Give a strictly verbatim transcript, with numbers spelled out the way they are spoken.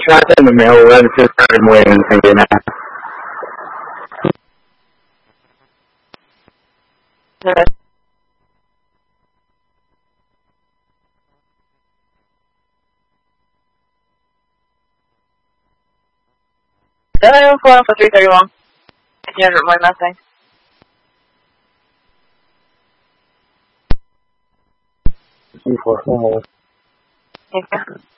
screenshot it in the mail. We'll just start waiting and getting that. seven one four for three thirty-one. You have my Mustang. C four. Thank you.